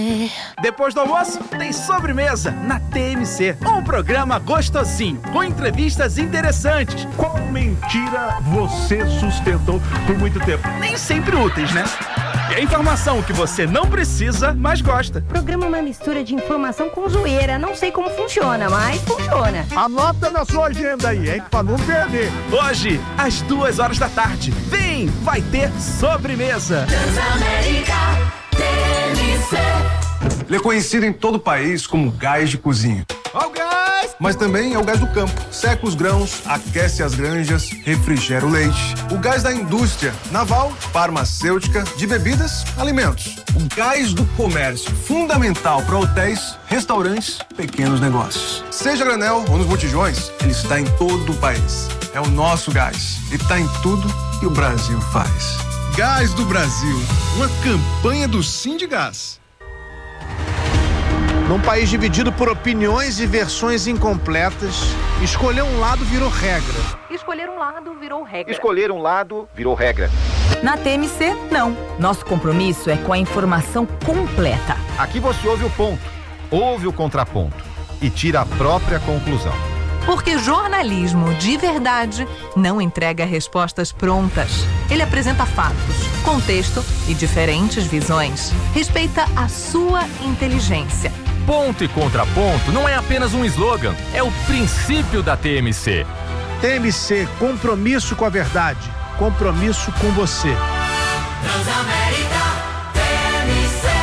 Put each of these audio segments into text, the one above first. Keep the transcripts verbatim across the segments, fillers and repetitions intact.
Depois do almoço, tem sobremesa na T M C. Um programa gostosinho, com entrevistas interessantes. Qual mentira você sustentou por muito tempo? Nem sempre úteis, né? E a informação que você não precisa, mas gosta. O programa é uma mistura de informação com zoeira. Não sei como funciona, mas funciona. Anota na sua agenda aí, hein? Pra não perder. Hoje, às duas horas da tarde. Vem, vai ter sobremesa. Transamérica T M C. Ele é conhecido em todo o país como gás de cozinha. Ó o gás! Mas também é o gás do campo. Seca os grãos, aquece as granjas, refrigera o leite. O gás da indústria naval, farmacêutica, de bebidas, alimentos. O gás do comércio, fundamental para hotéis, restaurantes, pequenos negócios. Seja granel ou nos botijões, ele está em todo o país. É o nosso gás. E está em tudo que o Brasil faz. Gás do Brasil, uma campanha do Sindigás. Num país dividido por opiniões e versões incompletas, escolher um lado virou regra. Escolher um lado virou regra. Escolher um lado virou regra. Na T M C, não. Nosso compromisso é com a informação completa. Aqui você ouve o ponto, ouve o contraponto e tira a própria conclusão. Porque jornalismo de verdade não entrega respostas prontas. Ele apresenta fatos, contexto e diferentes visões. Respeita a sua inteligência. Ponto e contraponto não é apenas um slogan, é o princípio da T M C. T M C, compromisso com a verdade, compromisso com você. Transamérica T M C.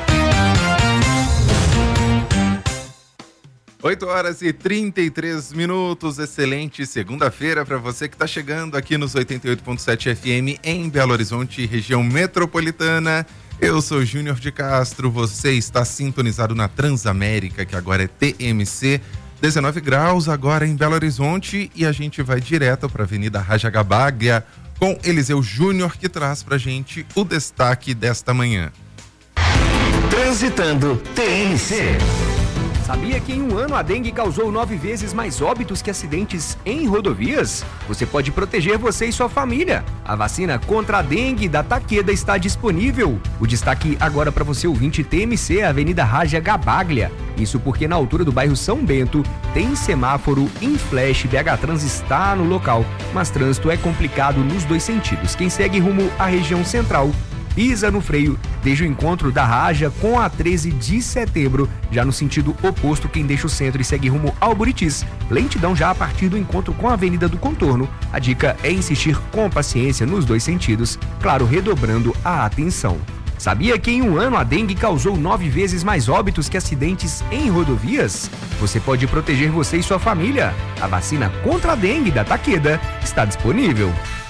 oito horas e trinta e três minutos, excelente segunda-feira para você que está chegando aqui nos oitenta e oito ponto sete F M em Belo Horizonte, região metropolitana. Eu sou Júnior de Castro, você está sintonizado na Transamérica, que agora é T M C, dezenove graus agora em Belo Horizonte, e a gente vai direto para a Avenida Rajagabáglia com Eliseu Júnior, que traz pra gente o destaque desta manhã. Transitando T M C. Sabia que em um ano a dengue causou nove vezes mais óbitos que acidentes em rodovias? Você pode proteger você e sua família. A vacina contra a dengue da Takeda está disponível. O destaque agora para você ouvinte T M C, Avenida Rajagabáglia. Isso porque na altura do bairro São Bento tem semáforo em flash, B H Trans está no local, mas trânsito é complicado nos dois sentidos. Quem segue rumo à região central pisa no freio desde o encontro da Raja com a treze de setembro, já no sentido oposto quem deixa o centro e segue rumo ao Buritis. Lentidão já a partir do encontro com a Avenida do Contorno. A dica é insistir com paciência nos dois sentidos, claro, redobrando a atenção. Sabia que em um ano a dengue causou nove vezes mais óbitos que acidentes em rodovias? Você pode proteger você e sua família. A vacina contra a dengue da Takeda está disponível.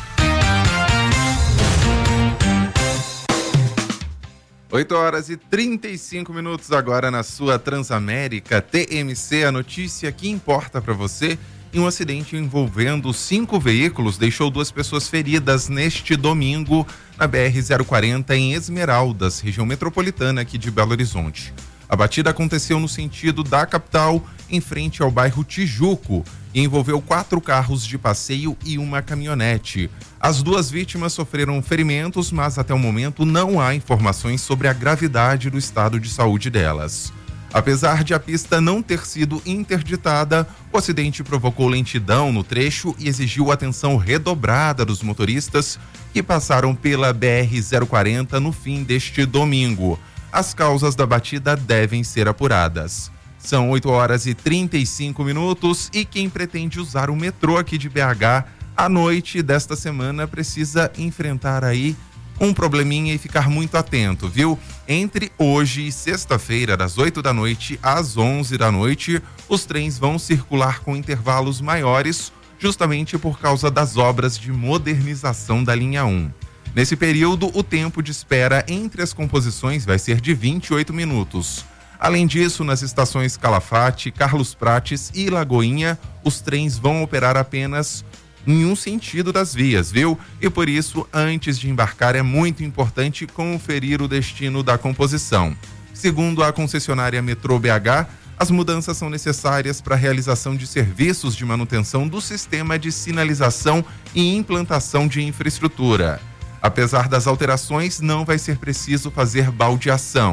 oito horas e trinta e cinco minutos agora na sua Transamérica T M C, a notícia que importa para você. Em um acidente envolvendo cinco veículos deixou duas pessoas feridas neste domingo na B R zero quarenta em Esmeraldas, região metropolitana aqui de Belo Horizonte. A batida aconteceu no sentido da capital, em frente ao bairro Tijuco, e envolveu quatro carros de passeio e uma caminhonete. As duas vítimas sofreram ferimentos, mas até o momento não há informações sobre a gravidade do estado de saúde delas. Apesar de a pista não ter sido interditada, o acidente provocou lentidão no trecho e exigiu atenção redobrada dos motoristas que passaram pela B R zero quarenta no fim deste domingo. As causas da batida devem ser apuradas. São oito horas e trinta e cinco minutos e quem pretende usar o metrô aqui de B H à noite desta semana precisa enfrentar aí um probleminha e ficar muito atento, viu? Entre hoje e sexta-feira, das oito da noite às onze da noite, os trens vão circular com intervalos maiores, justamente por causa das obras de modernização da linha um. Nesse período, o tempo de espera entre as composições vai ser de vinte e oito minutos. Além disso, nas estações Calafate, Carlos Prates e Lagoinha, os trens vão operar apenas em um sentido das vias, viu? E por isso, antes de embarcar, é muito importante conferir o destino da composição. Segundo a concessionária Metrô B H, as mudanças são necessárias para a realização de serviços de manutenção do sistema de sinalização e implantação de infraestrutura. Apesar das alterações, não vai ser preciso fazer baldeação.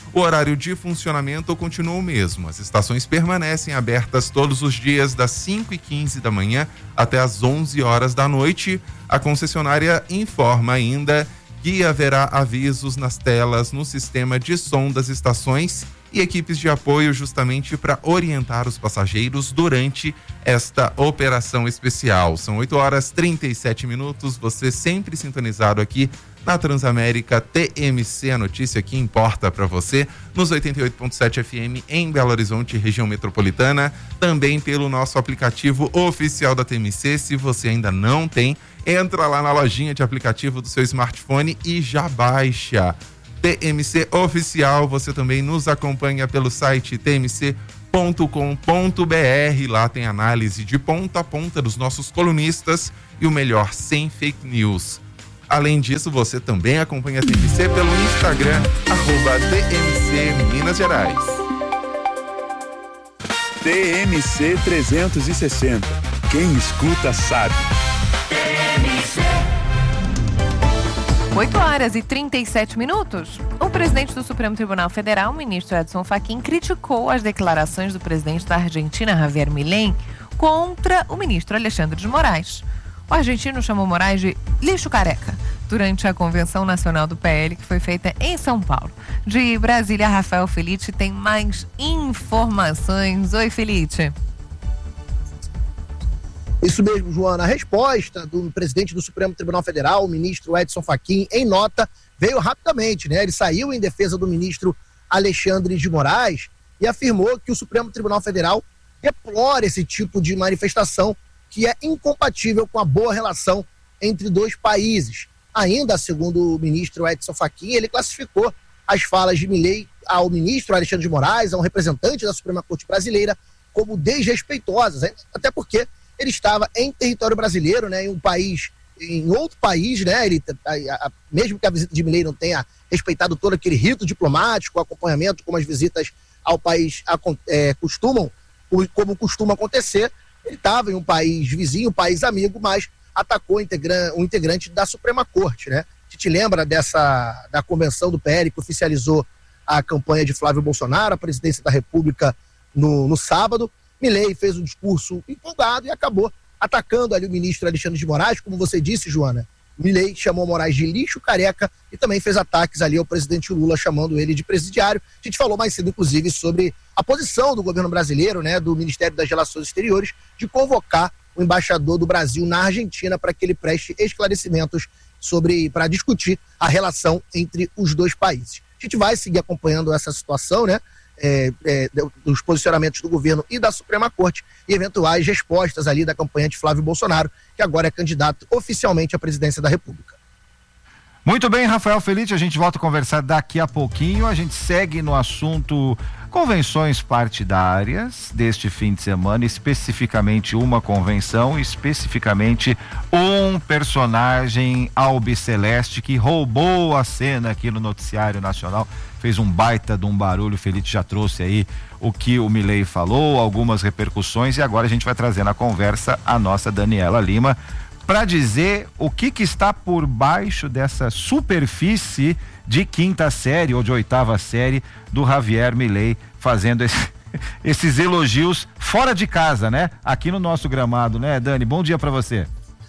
O horário de funcionamento continua o mesmo. As estações permanecem abertas todos os dias das cinco e quinze da manhã até as onze horas da noite. A concessionária informa ainda que haverá avisos nas telas no sistema de som das estações e equipes de apoio justamente para orientar os passageiros durante esta operação especial. São oito horas e trinta e sete minutos, você sempre sintonizado aqui na Transamérica T M C, a notícia que importa para você, nos oitenta e oito ponto sete F M em Belo Horizonte, região metropolitana, também pelo nosso aplicativo oficial da T M C. Se você ainda não tem, entra lá na lojinha de aplicativo do seu smartphone e já baixa. T M C Oficial, você também nos acompanha pelo site t m c ponto com ponto b r, lá tem análise de ponta a ponta dos nossos colunistas e o melhor, sem fake news. Além disso, você também acompanha a T M C pelo Instagram, arroba T M C Minas Gerais. T M C trezentos e sessenta, quem escuta sabe. oito horas e trinta e sete minutos. O presidente do Supremo Tribunal Federal, o ministro Edson Fachin, criticou as declarações do presidente da Argentina, Javier Milei, contra o ministro Alexandre de Moraes. O argentino chamou Moraes de lixo careca durante a Convenção Nacional do P L, que foi feita em São Paulo. De Brasília, Rafael Felice tem mais informações. Oi, Felice. Isso mesmo, Joana. A resposta do presidente do Supremo Tribunal Federal, o ministro Edson Fachin, em nota, veio rapidamente, né? Ele saiu em defesa do ministro Alexandre de Moraes e afirmou que o Supremo Tribunal Federal deplora esse tipo de manifestação que é incompatível com a boa relação entre dois países. Ainda, segundo o ministro Edson Fachin, ele classificou as falas de Milei ao ministro Alexandre de Moraes, a um representante da Suprema Corte Brasileira, como desrespeitosas, até porque ele estava em território brasileiro, né, em um país, em outro país, né, ele, a, a, mesmo que a visita de Milei não tenha respeitado todo aquele rito diplomático, acompanhamento, como as visitas ao país a, é, costumam, como costuma acontecer, ele estava em um país vizinho, um país amigo, mas atacou integra, um integrante da Suprema Corte, né? A gente lembra dessa, da convenção do P L que oficializou a campanha de Flávio Bolsonaro, a presidência da República no, no sábado. Milei fez um discurso empolgado e acabou atacando ali o ministro Alexandre de Moraes, como você disse, Joana. Milei chamou Moraes de lixo careca e também fez ataques ali ao presidente Lula, chamando ele de presidiário. A gente falou mais cedo, inclusive, sobre a posição do governo brasileiro, né, do Ministério das Relações Exteriores, de convocar o embaixador do Brasil na Argentina para que ele preste esclarecimentos sobre, para discutir a relação entre os dois países. A gente vai seguir acompanhando essa situação, né? É, é, dos posicionamentos do governo e da Suprema Corte e eventuais respostas ali da campanha de Flávio Bolsonaro, que agora é candidato oficialmente à presidência da República. Muito bem, Rafael Felice, a gente volta a conversar daqui a pouquinho. A gente segue no assunto convenções partidárias deste fim de semana, especificamente uma convenção, especificamente um personagem albiceleste que roubou a cena aqui no noticiário nacional, fez um baita de um barulho. O Felipe já trouxe aí o que o Milei falou, algumas repercussões, e agora a gente vai trazer na conversa a nossa Daniela Lima para dizer o que que está por baixo dessa superfície de quinta série ou de oitava série do Javier Milei, fazendo esse, esses elogios fora de casa, né? Aqui no nosso gramado, né, Dani? Bom dia para você.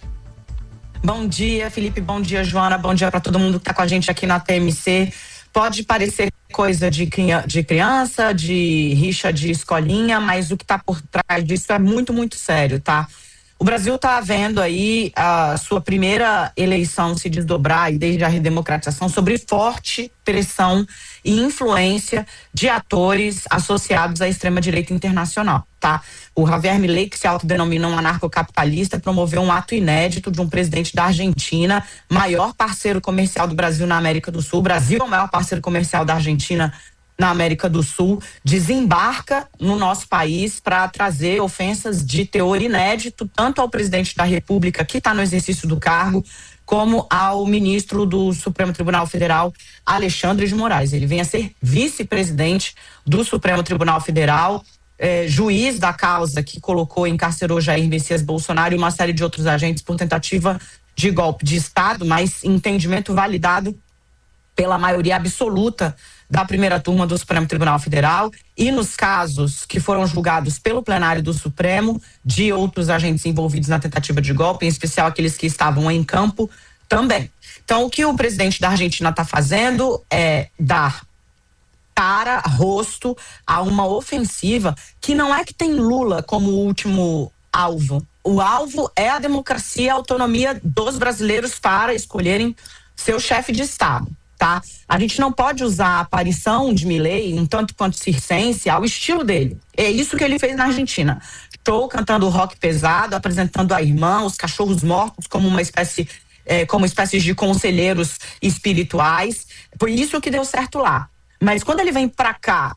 Bom dia, Felipe, bom dia, Joana, bom dia para todo mundo que tá com a gente aqui na T M C. Pode parecer coisa de, de criança, de rixa de escolinha, mas o que tá por trás disso é muito, muito sério, tá? O Brasil está vendo aí a sua primeira eleição se desdobrar, e desde a redemocratização, sobre forte pressão e influência de atores associados à extrema-direita internacional, tá? O Javier Milei, que se autodenomina um anarcocapitalista, promoveu um ato inédito de um presidente da Argentina, maior parceiro comercial do Brasil na América do Sul. O Brasil é o maior parceiro comercial da Argentina na América do Sul, desembarca no nosso país para trazer ofensas de teor inédito, tanto ao presidente da República, que está no exercício do cargo, como ao ministro do Supremo Tribunal Federal, Alexandre de Moraes. Ele vem a ser vice-presidente do Supremo Tribunal Federal, eh, juiz da causa que colocou e encarcerou Jair Messias Bolsonaro e uma série de outros agentes por tentativa de golpe de Estado, mas entendimento validado pela maioria absoluta da primeira turma do Supremo Tribunal Federal e nos casos que foram julgados pelo plenário do Supremo de outros agentes envolvidos na tentativa de golpe, em especial aqueles que estavam em campo também. Então, o que o presidente da Argentina está fazendo é dar cara, rosto a uma ofensiva que não é que tem Lula como último alvo. O alvo é a democracia e a autonomia dos brasileiros para escolherem seu chefe de Estado. Tá? A gente não pode usar a aparição de Milei, um tanto quanto circense, ao estilo dele. É isso que ele fez na Argentina. Show cantando rock pesado, apresentando a irmã, os cachorros mortos como uma espécie, é, como espécies de conselheiros espirituais. Foi isso que deu certo lá. Mas quando ele vem para cá,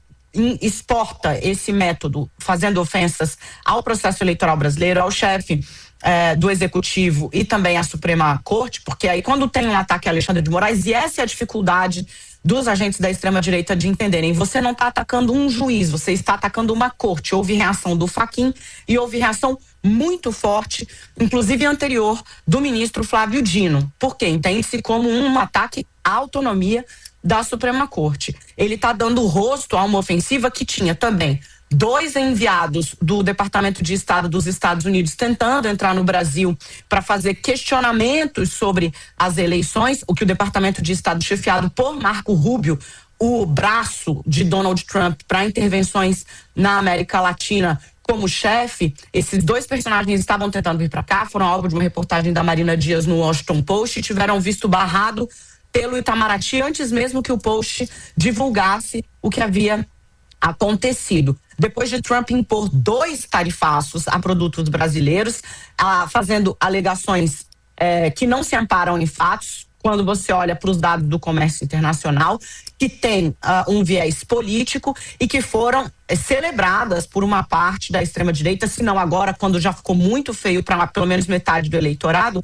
exporta esse método, fazendo ofensas ao processo eleitoral brasileiro, ao chefe É, do Executivo e também à Suprema Corte, porque aí quando tem um ataque a Alexandre de Moraes, e essa é a dificuldade dos agentes da extrema-direita de entenderem, você não está atacando um juiz, você está atacando uma corte. Houve reação do Fachin e houve reação muito forte, inclusive anterior, do ministro Flávio Dino, porque entende-se como um ataque à autonomia da Suprema Corte. Ele está dando rosto a uma ofensiva que tinha também dois enviados do Departamento de Estado dos Estados Unidos tentando entrar no Brasil para fazer questionamentos sobre as eleições, o que o Departamento de Estado, chefiado por Marco Rubio, o braço de Donald Trump para intervenções na América Latina como chefe, esses dois personagens estavam tentando vir para cá, foram alvo de uma reportagem da Marina Dias no Washington Post e tiveram visto barrado pelo Itamaraty antes mesmo que o Post divulgasse o que havia acontecido. Depois de Trump impor dois tarifaços a produtos brasileiros, ah, fazendo alegações eh, que não se amparam em fatos, quando você olha para os dados do comércio internacional, que tem ah, um viés político e que foram eh, celebradas por uma parte da extrema-direita, se não agora, quando já ficou muito feio para pelo menos metade do eleitorado,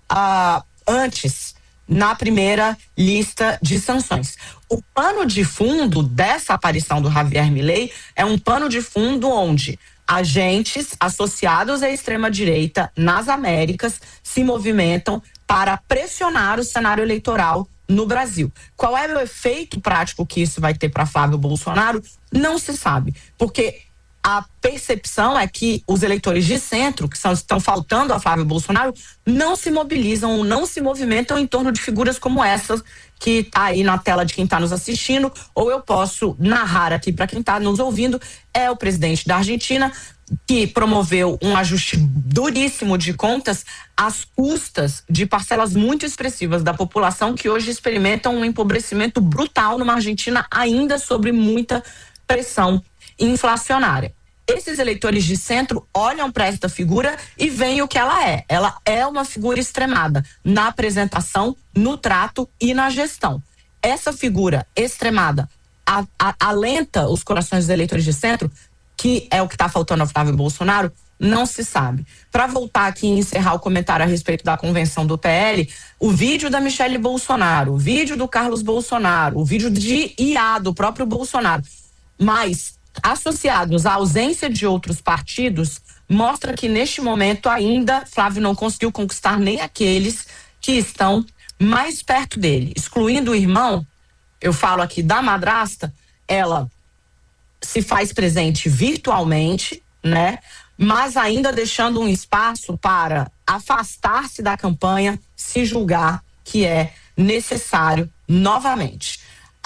ah, antes, na primeira lista de sanções. O pano de fundo dessa aparição do Javier Milei é um pano de fundo onde agentes associados à extrema-direita nas Américas se movimentam para pressionar o cenário eleitoral no Brasil. Qual é o efeito prático que isso vai ter para Flávio Bolsonaro? Não se sabe, porque a percepção é que os eleitores de centro, que são, estão faltando a Flávio Bolsonaro, não se mobilizam, não se movimentam em torno de figuras como essas que está aí na tela de quem está nos assistindo, ou eu posso narrar aqui para quem está nos ouvindo, é o presidente da Argentina, que promoveu um ajuste duríssimo de contas às custas de parcelas muito expressivas da população que hoje experimentam um empobrecimento brutal numa Argentina ainda sob muita pressão inflacionária. Esses eleitores de centro olham para esta figura e veem o que ela é. Ela é uma figura extremada na apresentação, no trato e na gestão. Essa figura extremada a, a, alenta os corações dos eleitores de centro, que é o que está faltando ao Flávio Bolsonaro, não se sabe. Para voltar aqui e encerrar o comentário a respeito da convenção do P L, o vídeo da Michele Bolsonaro, o vídeo do Carlos Bolsonaro, o vídeo de I A do próprio Bolsonaro, mas associados à ausência de outros partidos, mostra que neste momento ainda Flávio não conseguiu conquistar nem aqueles que estão mais perto dele, excluindo o irmão. Eu falo aqui da madrasta, ela se faz presente virtualmente, né? Mas ainda deixando um espaço para afastar-se da campanha, se julgar que é necessário novamente.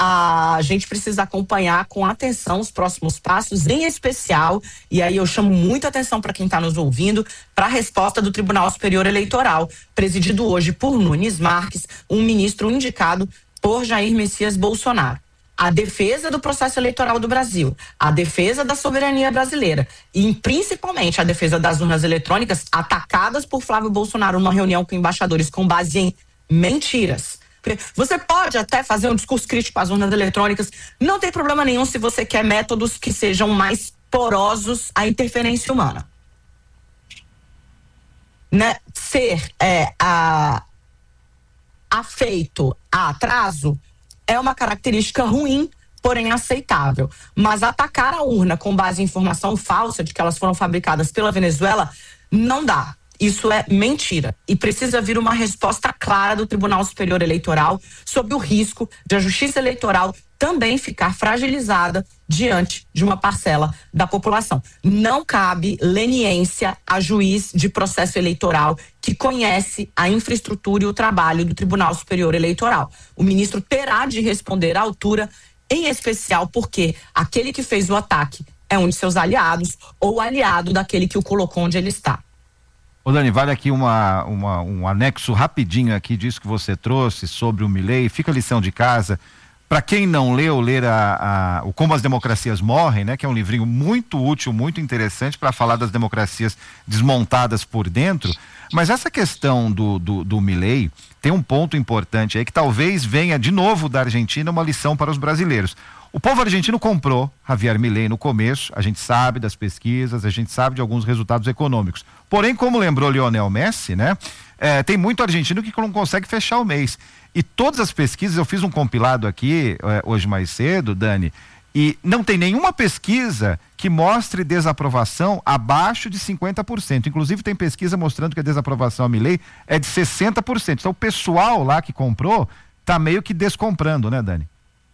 A gente precisa acompanhar com atenção os próximos passos, em especial, e aí eu chamo muita atenção para quem está nos ouvindo, para a resposta do Tribunal Superior Eleitoral, presidido hoje por Nunes Marques, um ministro indicado por Jair Messias Bolsonaro. A defesa do processo eleitoral do Brasil, a defesa da soberania brasileira e principalmente a defesa das urnas eletrônicas atacadas por Flávio Bolsonaro numa reunião com embaixadores com base em mentiras. Você pode até fazer um discurso crítico às urnas eletrônicas, não tem problema nenhum se você quer métodos que sejam mais porosos à interferência humana. Né? Ser é, a, afeito a atraso é uma característica ruim, porém aceitável. Mas atacar a urna com base em informação falsa de que elas foram fabricadas pela Venezuela, não dá. Isso é mentira e precisa vir uma resposta clara do Tribunal Superior Eleitoral sobre o risco de a Justiça Eleitoral também ficar fragilizada diante de uma parcela da população. Não cabe leniência a juiz de processo eleitoral que conhece a infraestrutura e o trabalho do Tribunal Superior Eleitoral. O ministro terá de responder à altura, em especial porque aquele que fez o ataque é um de seus aliados ou aliado daquele que o colocou onde ele está. Ô Dani, vale aqui uma, uma, um anexo rapidinho aqui disso que você trouxe sobre o Milei. Fica a lição de casa. Para quem não leu, ler a, a, o Como as Democracias Morrem, né, que é um livrinho muito útil, muito interessante para falar das democracias desmontadas por dentro. Mas essa questão do, do, do Milei tem um ponto importante aí que talvez venha de novo da Argentina uma lição para os brasileiros. O povo argentino comprou Javier Milei no começo, a gente sabe das pesquisas, a gente sabe de alguns resultados econômicos. Porém, como lembrou Lionel Messi, né, é, tem muito argentino que não consegue fechar o mês. E todas as pesquisas, eu fiz um compilado aqui é, hoje mais cedo, Dani, e não tem nenhuma pesquisa que mostre desaprovação abaixo de cinquenta por cento. Inclusive tem pesquisa mostrando que a desaprovação a Milei é de sessenta por cento. Então o pessoal lá que comprou tá meio que descomprando, né, Dani?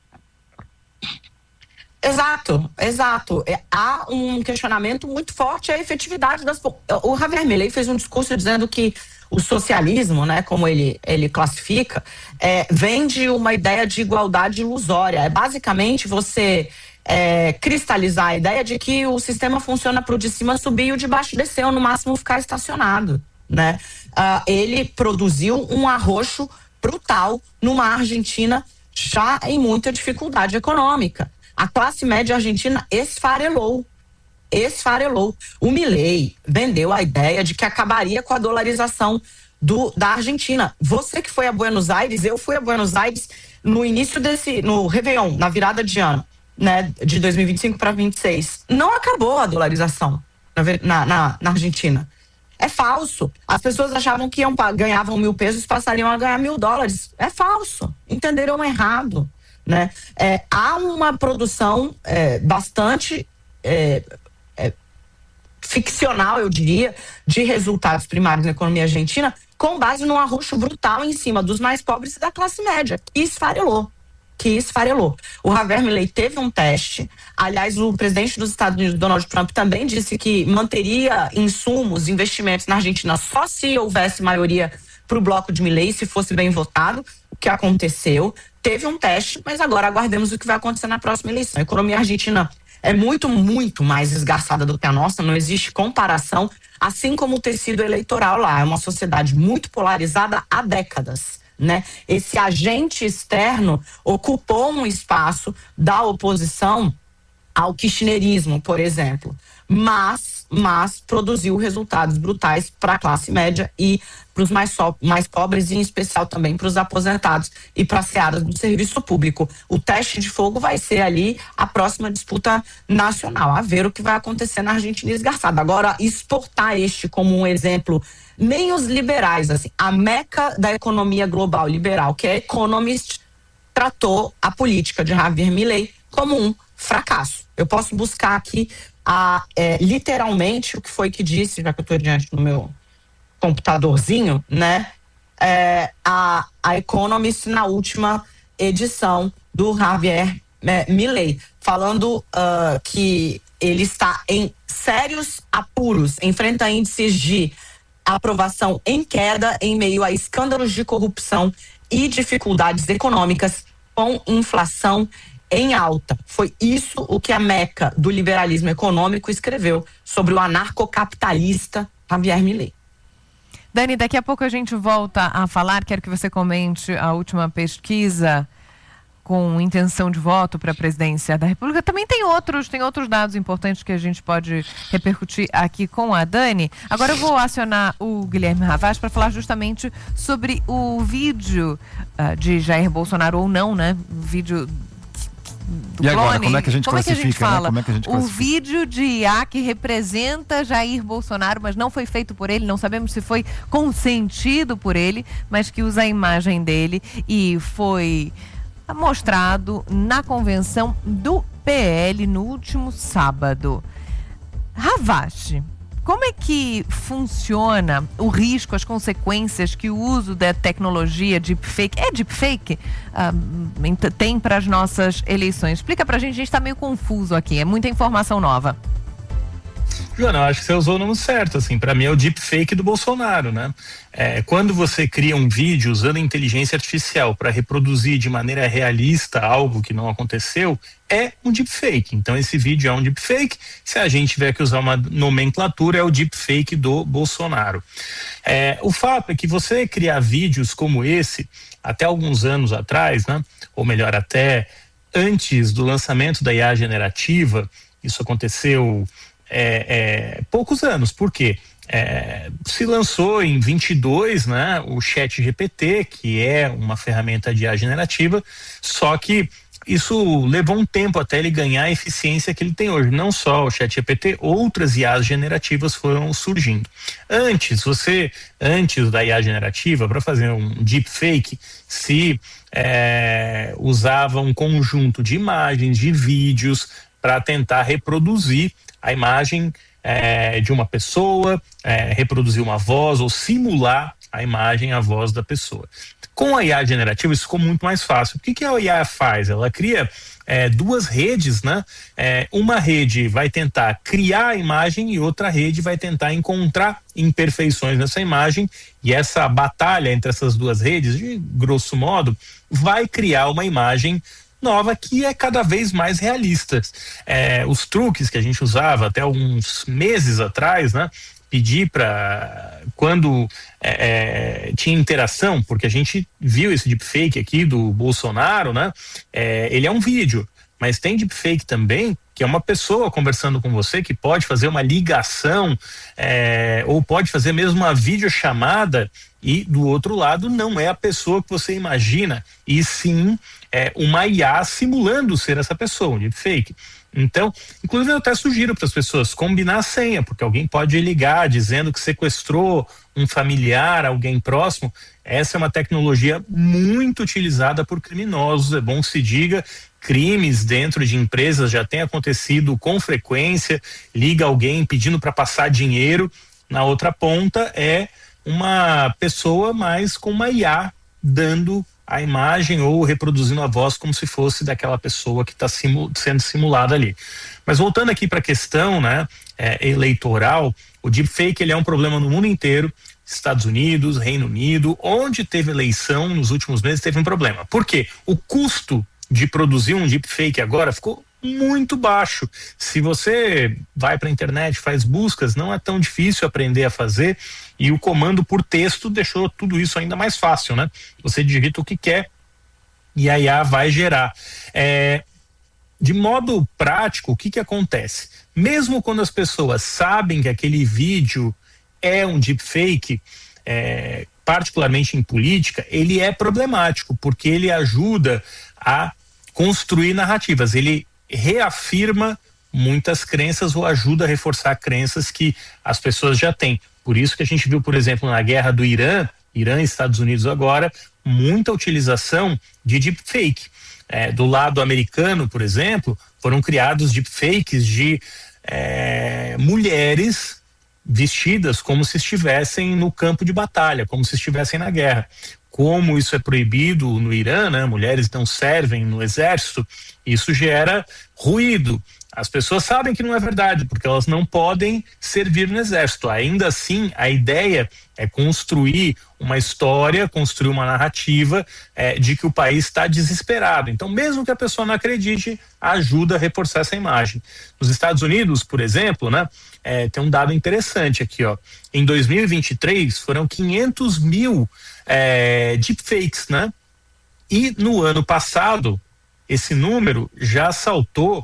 Exato, exato. É, há um questionamento muito forte à efetividade das... O Javier Milei fez um discurso dizendo que o socialismo, né, como ele, ele classifica, é, vem de uma ideia de igualdade ilusória. É basicamente você é, cristalizar a ideia de que o sistema funciona para o de cima subir e o de baixo descer, ou no máximo ficar estacionado, né? Ah, ele produziu um arroxo brutal numa Argentina já em muita dificuldade econômica. A classe média argentina esfarelou, esfarelou. O Milei vendeu a ideia de que acabaria com a dolarização do, da Argentina. Você que foi a Buenos Aires, eu fui a Buenos Aires no início desse, no Réveillon, na virada de ano, né, de dois mil e vinte e cinco para vinte e seis. Não acabou a dolarização na, na, na Argentina. É falso. As pessoas achavam que iam, ganhavam mil pesos, passariam a ganhar mil dólares. É falso. Entenderam errado. Né? É, há uma produção é, bastante é, é, ficcional, eu diria, de resultados primários na economia argentina, com base num arroxo brutal em cima dos mais pobres e da classe média, que esfarelou, que esfarelou. O Javier Milei teve um teste, aliás, o presidente dos Estados Unidos, Donald Trump, também disse que manteria insumos, investimentos na Argentina só se houvesse maioria para o bloco de Milei, se fosse bem votado, o que aconteceu. Teve um teste, mas agora aguardemos o que vai acontecer na próxima eleição. A economia argentina é muito, muito mais esgarçada do que a nossa, não existe comparação, assim como o tecido eleitoral lá. É uma sociedade muito polarizada há décadas, né? Esse agente externo ocupou um espaço da oposição ao kirchnerismo, por exemplo, mas, mas produziu resultados brutais para a classe média e para os mais, so, mais pobres, e em especial também para os aposentados e para as searas do serviço público. O teste de fogo vai ser ali a próxima disputa nacional, a ver o que vai acontecer na Argentina esgarçada. Agora, exportar este como um exemplo, nem os liberais, assim, a meca da economia global liberal, que é Economist, tratou a política de Javier Milei como um fracasso. Eu posso buscar aqui a, é, literalmente o que foi que disse, já que eu estou diante do meu computadorzinho, né? É, a, a Economist na última edição do Javier é, Milei, falando uh, que ele está em sérios apuros, enfrenta índices de aprovação em queda em meio a escândalos de corrupção e dificuldades econômicas com inflação em alta. Foi isso o que a meca do liberalismo econômico escreveu sobre o anarcocapitalista Javier Milei. Dani, daqui a pouco a gente volta a falar, quero que você comente a última pesquisa com intenção de voto para a presidência da República. Também tem outros, tem outros dados importantes que a gente pode repercutir aqui com a Dani. Agora eu vou acionar o Guilherme Ravaz para falar justamente sobre o vídeo uh, de Jair Bolsonaro ou não, né? O vídeo do e agora, clone. como é que a gente como classifica, é que a gente fala? Né? Como é que a gente o classifica? vídeo de I A que representa Jair Bolsonaro, mas não foi feito por ele, não sabemos se foi consentido por ele, mas que usa a imagem dele e foi mostrado na convenção do P L no último sábado. Ravaz, como é que funciona o risco, as consequências que o uso da tecnologia deepfake, é deepfake, ah, tem para as nossas eleições? Explica pra gente, a gente está meio confuso aqui, é muita informação nova. Joana, eu acho que você usou o nome certo, assim, para mim é o deepfake do Bolsonaro, né? É, quando você cria um vídeo usando inteligência artificial para reproduzir de maneira realista algo que não aconteceu, é um deepfake. Então esse vídeo é um deepfake, se a gente tiver que usar uma nomenclatura, é o deepfake do Bolsonaro. É, o fato é que você criar vídeos como esse, até alguns anos atrás, né? Ou melhor, até antes do lançamento da I A generativa, isso aconteceu É, é, poucos anos, por quê? É, se lançou em vinte e dois, né, o ChatGPT, que é uma ferramenta de I A generativa, só que isso levou um tempo até ele ganhar a eficiência que ele tem hoje. Não só o ChatGPT, outras I As generativas foram surgindo. Antes, você, antes da I A generativa, para fazer um deepfake, se é, usava um conjunto de imagens, de vídeos, para tentar reproduzir a imagem é, de uma pessoa, é, reproduzir uma voz ou simular a imagem, a voz da pessoa. Com a I A generativa isso ficou muito mais fácil. O que, que a I A faz? Ela cria é, duas redes, né? É, uma rede vai tentar criar a imagem e outra rede vai tentar encontrar imperfeições nessa imagem, e essa batalha entre essas duas redes, de grosso modo, vai criar uma imagem nova que é cada vez mais realista. É, os truques que a gente usava até alguns meses atrás, né? Pedir para quando é, é, tinha interação, porque a gente viu esse deepfake aqui do Bolsonaro, né? É, ele é um vídeo, mas tem deepfake também, que é uma pessoa conversando com você, que pode fazer uma ligação, é, ou pode fazer mesmo uma videochamada, e do outro lado não é a pessoa que você imagina, e sim é uma I A simulando ser essa pessoa, um deepfake. Então, inclusive eu até sugiro para as pessoas combinar a senha, porque alguém pode ligar dizendo que sequestrou um familiar, alguém próximo. Essa é uma tecnologia muito utilizada por criminosos, é bom que se diga. Crimes dentro de empresas já tem acontecido com frequência, liga alguém pedindo para passar dinheiro, na outra ponta é uma pessoa mais com uma I A dando a imagem ou reproduzindo a voz como se fosse daquela pessoa que está simu- sendo simulada ali. Mas voltando aqui para a questão, né, é, eleitoral, o deepfake ele é um problema no mundo inteiro. Estados Unidos, Reino Unido, onde teve eleição nos últimos meses teve um problema. Por quê? O custo de produzir um deepfake agora ficou muito baixo. Se você vai para a internet, faz buscas, não é tão difícil aprender a fazer, e o comando por texto deixou tudo isso ainda mais fácil, né? Você digita o que quer e a I A vai gerar. É, de modo prático, o que que acontece? Mesmo quando as pessoas sabem que aquele vídeo é um deepfake, é, particularmente em política, ele é problemático, porque ele ajuda a construir narrativas, ele reafirma muitas crenças ou ajuda a reforçar crenças que as pessoas já têm. Por isso que a gente viu, por exemplo, na guerra do Irã, Irã e Estados Unidos agora, muita utilização de deepfake. É, do lado americano, por exemplo, foram criados deepfakes de é, mulheres vestidas como se estivessem no campo de batalha, como se estivessem na guerra. Como isso é proibido no Irã, né? Mulheres não servem no exército, isso gera ruído. As pessoas sabem que não é verdade, porque elas não podem servir no exército. Ainda assim, a ideia é construir uma história, construir uma narrativa é, de que o país está desesperado. Então, mesmo que a pessoa não acredite, ajuda a reforçar essa imagem. Nos Estados Unidos, por exemplo, né, é, tem um dado interessante aqui, ó. Em dois mil e vinte e três, foram quinhentos mil é, deepfakes, né? E no ano passado, esse número já saltou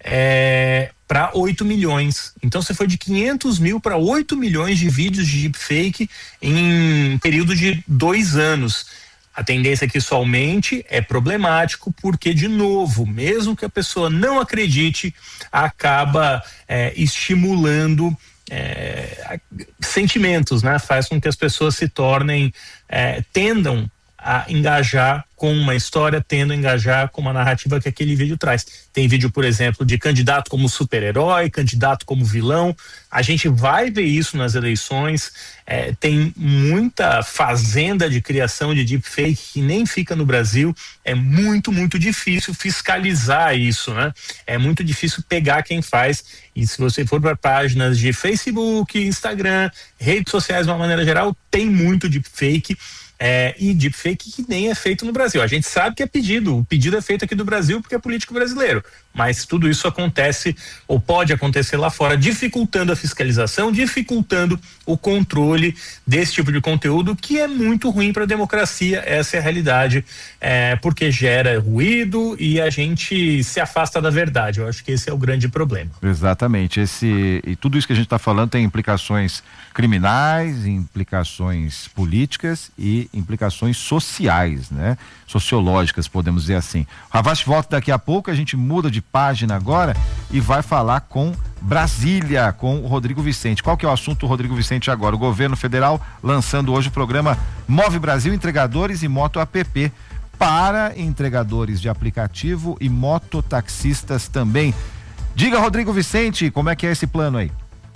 É, para oito milhões. Então você foi de quinhentos mil para oito milhões de vídeos de deepfake em um período de dois anos. A tendência é que isso aumente, é problemático, porque, de novo, mesmo que a pessoa não acredite, acaba é, estimulando é, sentimentos, né? Faz com que as pessoas se tornem, é, tendam a engajar com uma história, tendo a engajar com uma narrativa que aquele vídeo traz. Tem vídeo, por exemplo, de candidato como super-herói, candidato como vilão. A gente vai ver isso nas eleições. É, tem muita fazenda de criação de deepfake que nem fica no Brasil. É muito, muito difícil fiscalizar isso, né? É muito difícil pegar quem faz. E se você for para páginas de Facebook, Instagram, redes sociais de uma maneira geral, tem muito deepfake. É, e deepfake que nem é feito no Brasil. A gente sabe que é pedido, o pedido é feito aqui do Brasil porque é político brasileiro, mas tudo isso acontece ou pode acontecer lá fora, dificultando a fiscalização, dificultando o controle desse tipo de conteúdo que é muito ruim para a democracia. Essa é a realidade, é, porque gera ruído e a gente se afasta da verdade. Eu acho que esse é o grande problema. Exatamente, esse, e tudo isso que a gente está falando tem implicações criminais, implicações políticas e implicações sociais, né? Sociológicas, podemos dizer assim. O Havas volta daqui a pouco, a gente muda de página agora e vai falar com Brasília, com o Rodrigo Vicente. Qual que é o assunto, Rodrigo Vicente, agora? O governo federal lançando hoje o programa Move Brasil Entregadores e Moto App para entregadores de aplicativo e mototaxistas também. Diga, Rodrigo Vicente, como é que é esse plano aí?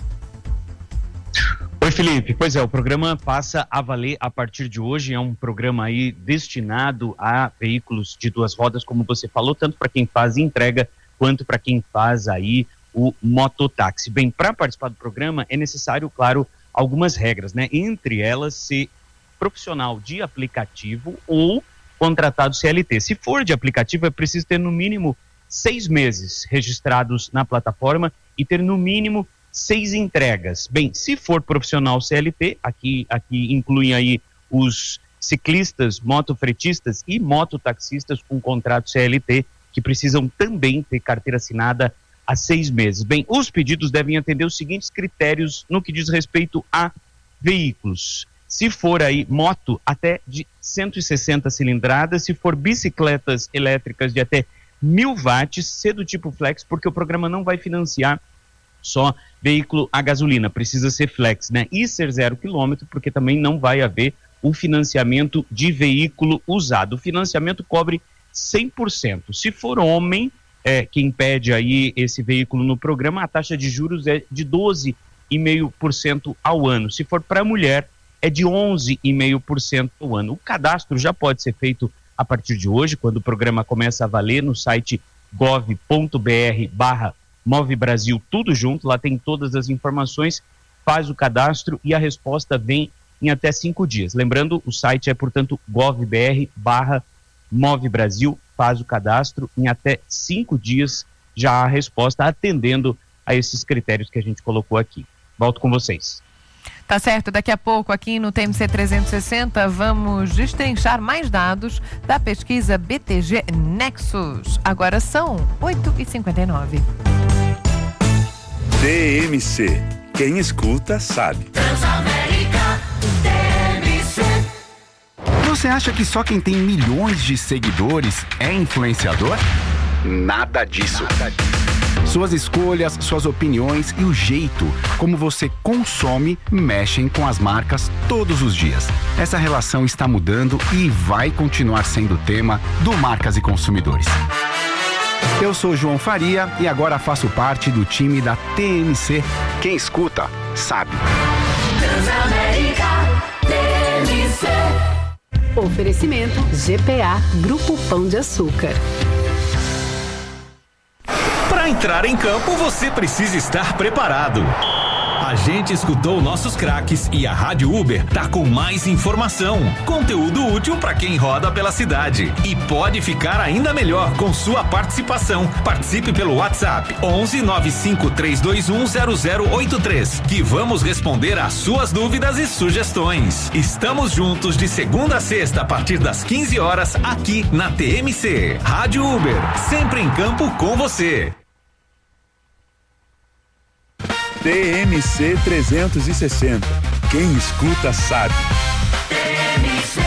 Oi, Felipe. Pois é, o programa passa a valer a partir de hoje. É um programa aí destinado a veículos de duas rodas, como você falou, tanto para quem faz entrega quanto para quem faz aí o mototáxi. Bem, para participar do programa é necessário, claro, algumas regras, né? Entre elas, ser profissional de aplicativo ou contratado C L T. Se for de aplicativo, é preciso ter no mínimo seis meses registrados na plataforma e ter no mínimo seis entregas. Bem, se for profissional C L T, aqui, aqui incluem aí os ciclistas, motofretistas e mototaxistas com contrato C L T, que precisam também ter carteira assinada há seis meses. Bem, os pedidos devem atender os seguintes critérios no que diz respeito a veículos. Se for aí moto, até de cento e sessenta cilindradas, se for bicicletas elétricas de até mil watts, ser do tipo flex, porque o programa não vai financiar só veículo a gasolina, precisa ser flex, né? E ser zero quilômetro, porque também não vai haver o financiamento de veículo usado. O financiamento cobre cem por cento. Se for homem, é, quem pede aí esse veículo no programa, a taxa de juros é de doze vírgula cinco por cento ao ano. Se for para mulher, é de onze vírgula cinco por cento ao ano. O cadastro já pode ser feito a partir de hoje, quando o programa começa a valer, no site gov ponto br barra Move Brasil, tudo junto, lá tem todas as informações, faz o cadastro e a resposta vem em até cinco dias. Lembrando, o site é, portanto, govbr barra Move Brasil, faz o cadastro, em até cinco dias já há a resposta, atendendo a esses critérios que a gente colocou aqui. Volto com vocês. Tá certo, daqui a pouco aqui no T M C trezentos e sessenta vamos destrinchar mais dados da pesquisa B T G Nexus. Agora são oito e cinquenta e nove. T M C. Quem escuta sabe. Transamérica T M C. Você acha que só quem tem milhões de seguidores é influenciador? Nada disso. Nada disso. Suas escolhas, suas opiniões e o jeito como você consome mexem com as marcas todos os dias. Essa relação está mudando e vai continuar sendo tema do Marcas e Consumidores. Eu sou João Faria e agora faço parte do time da T M C. Quem escuta, sabe. Transamérica T M C. Oferecimento G P A Grupo Pão de Açúcar. Para entrar em campo, você precisa estar preparado. A gente escutou nossos craques e a Rádio Uber tá com mais informação, conteúdo útil para quem roda pela cidade. E pode ficar ainda melhor com sua participação. Participe pelo WhatsApp onze nove cinco três dois um zero zero oito três, que vamos responder às suas dúvidas e sugestões. Estamos juntos de segunda a sexta a partir das quinze horas aqui na T M C. Rádio Uber, sempre em campo com você. T M C trezentos e sessenta. Quem escuta sabe. T M C.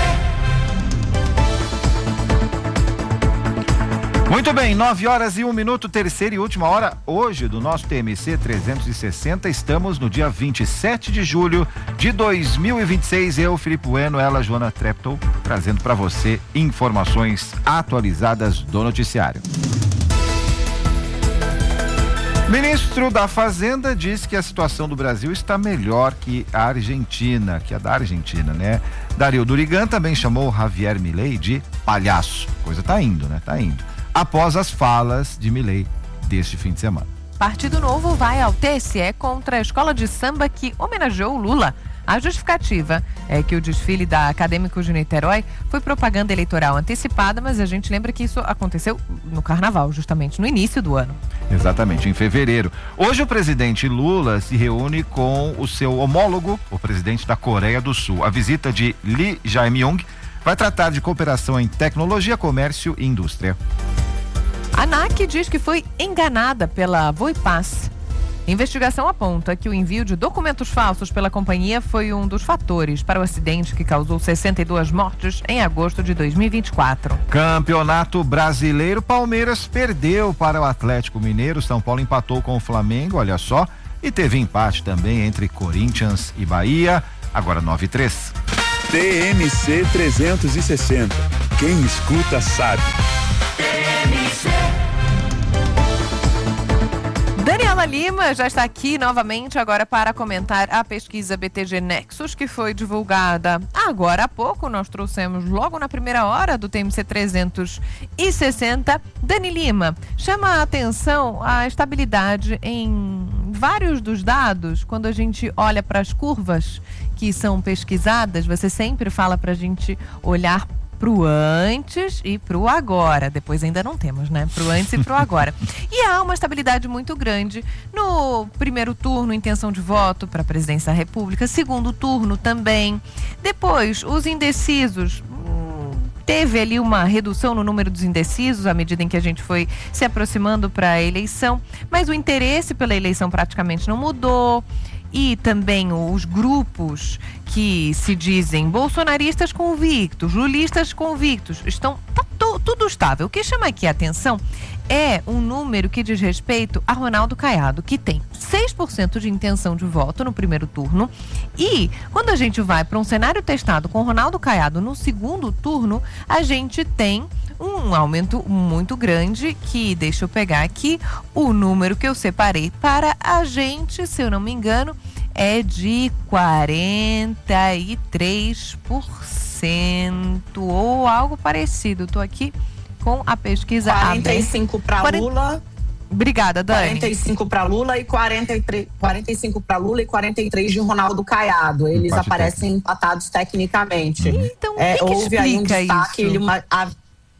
Muito bem, nove horas e um minuto, terceira e última hora hoje do nosso T M C trezentos e sessenta. Estamos no dia vinte e sete de julho de dois mil e vinte e seis. Eu, Felipe Bueno, ela, Joana Treptow. trazendo para você informações atualizadas do noticiário. Ministro da Fazenda diz que a situação do Brasil está melhor que a Argentina, que a da Argentina, né? Dario Durigan também chamou Javier Milei de palhaço. Coisa tá indo, né? Tá indo. Após as falas de Milei deste fim de semana. Partido Novo vai ao T S E contra a escola de samba que homenageou o Lula. A justificativa é que o desfile da Acadêmicos de Niterói foi propaganda eleitoral antecipada, mas a gente lembra que isso aconteceu no Carnaval, justamente no início do ano. Exatamente, em fevereiro. Hoje o presidente Lula se reúne com o seu homólogo, o presidente da Coreia do Sul. A visita de Lee Jae-myung vai tratar de cooperação em tecnologia, comércio e indústria. A ANAC diz que foi enganada pela Voipass. Investigação aponta que o envio de documentos falsos pela companhia foi um dos fatores para o acidente que causou sessenta e duas mortes em agosto de dois mil e vinte e quatro. Campeonato Brasileiro, Palmeiras perdeu para o Atlético Mineiro, São Paulo empatou com o Flamengo, olha só, e teve empate também entre Corinthians e Bahia, agora nove a três. T M C trezentos e sessenta. Quem escuta sabe. Daniela Lima já está aqui novamente agora para comentar a pesquisa B T G Nexus, que foi divulgada agora há pouco. Nós trouxemos logo na primeira hora do T M C trezentos e sessenta. Dani Lima, chama a atenção a estabilidade em vários dos dados. Quando a gente olha para as curvas que são pesquisadas, você sempre fala para a gente olhar pro antes e pro agora. Depois ainda não temos, né? Pro antes e pro agora. E há uma estabilidade muito grande no primeiro turno, intenção de voto para a presidência da República, segundo turno também. Depois, os indecisos. Hum, teve ali uma redução no número dos indecisos à medida em que a gente foi se aproximando para a eleição, mas o interesse pela eleição praticamente não mudou. E também os grupos que se dizem bolsonaristas convictos, lulistas convictos, estão tá to, tudo estável. O que chama aqui a atenção é um número que diz respeito a Ronaldo Caiado, que tem seis por cento de intenção de voto no primeiro turno. E quando a gente vai para um cenário testado com Ronaldo Caiado no segundo turno, a gente tem um aumento muito grande que, deixa eu pegar aqui, o número que eu separei para a gente, se eu não me engano, é de quarenta e três por cento ou algo parecido. Estou aqui com a pesquisa quarenta e cinco para quarenta... Lula. Obrigada, Dani. quarenta e cinco para Lula e quarenta e três, quarenta e cinco para Lula e quarenta e três de Ronaldo Caiado. Eles Empate aparecem técnico. empatados tecnicamente. Então, é, que que houve aí um destaque, isso? uma a,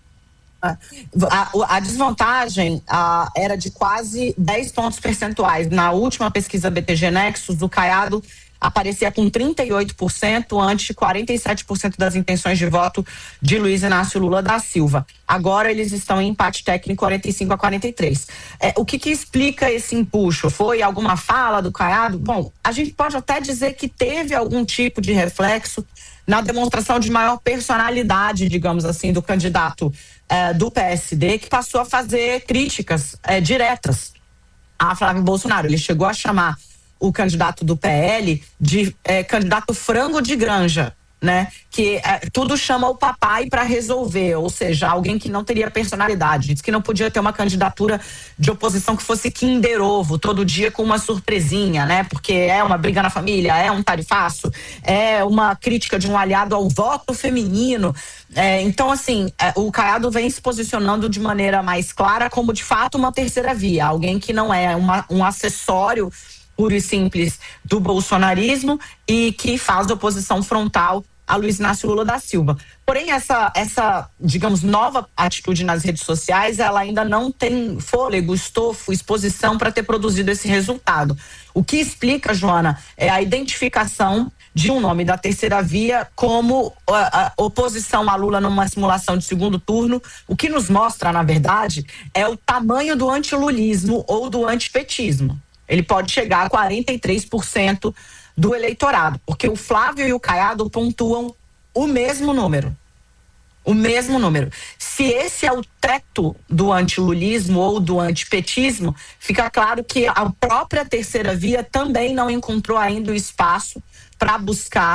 A, a, a desvantagem a, era de quase dez pontos percentuais. Na última pesquisa B T G Nexus, o Caiado aparecia com trinta e oito por cento ante quarenta e sete por cento das intenções de voto de Luiz Inácio Lula da Silva. Agora eles estão em empate técnico quarenta e cinco a quarenta e três. É, o que, que explica esse empuxo? Foi alguma fala do Caiado? Bom, a gente pode até dizer que teve algum tipo de reflexo na demonstração de maior personalidade, digamos assim, do candidato é, do P S D, que passou a fazer críticas é, diretas a Flávio Bolsonaro. Ele chegou a chamar o candidato do P L de é, candidato frango de granja, né? Que é, tudo chama o papai para resolver, ou seja, alguém que não teria personalidade. Diz que não podia ter uma candidatura de oposição que fosse Kinder Ovo, todo dia com uma surpresinha, né? Porque é uma briga na família, é um tarifaço, é uma crítica de um aliado ao voto feminino. É, então, assim, é, o Caiado vem se posicionando de maneira mais clara como, de fato, uma terceira via. Alguém que não é uma, um acessório puro e simples do bolsonarismo e que faz oposição frontal a Luiz Inácio Lula da Silva. Porém, essa, essa, digamos, nova atitude nas redes sociais, ela ainda não tem fôlego, estofo, exposição para ter produzido esse resultado. O que explica, Joana, é a identificação de um nome da terceira via como a, a oposição a Lula numa simulação de segundo turno. O que nos mostra, na verdade, é o tamanho do antilulismo ou do antipetismo. Ele pode chegar a quarenta e três por cento do eleitorado, porque o Flávio e o Caiado pontuam o mesmo número. O mesmo número. Se esse é o teto do antilulismo ou do antipetismo, fica claro que a própria terceira via também não encontrou ainda o espaço para buscar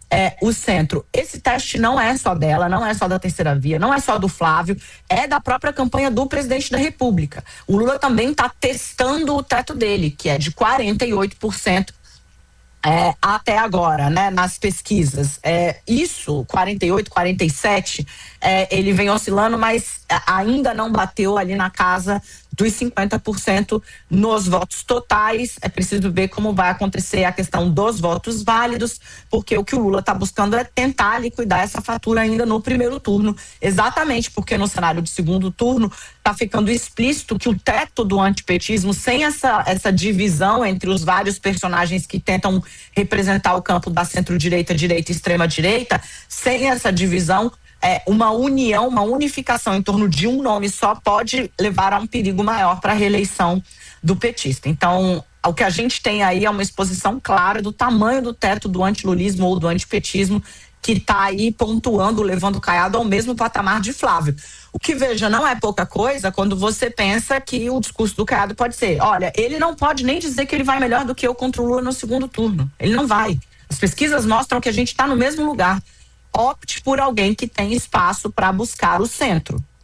é, o centro. Esse teste não é só dela, não é só da Terceira Via, não é só do Flávio, é da própria campanha do presidente da República. O Lula também está testando o teto dele, que é de quarenta e oito por cento é, até agora, né, nas pesquisas. É, isso, quarenta e oito, quarenta e sete, é, ele vem oscilando, mas ainda não bateu ali na casa dos cinquenta por cento nos votos totais. É preciso ver como vai acontecer a questão dos votos válidos, porque o que o Lula está buscando é tentar liquidar essa fatura ainda no primeiro turno, exatamente porque no cenário de segundo turno está ficando explícito que o teto do antipetismo, sem essa, essa divisão entre os vários personagens que tentam representar o campo da centro-direita, direita e extrema-direita, sem essa divisão, É, uma união, uma unificação em torno de um nome só pode levar a um perigo maior para a reeleição do petista. Então, o que a gente tem aí é uma exposição clara do tamanho do teto do antilulismo ou do antipetismo, que está aí pontuando, levando o Caiado ao mesmo patamar de Flávio. O que, veja, não é pouca coisa quando você pensa que o discurso do Caiado pode ser: olha, ele não pode nem dizer que ele vai melhor do que eu contra o Lula no segundo turno. Ele não vai. As pesquisas mostram que a gente está no mesmo lugar. Opte por alguém que tem espaço para buscar o centro.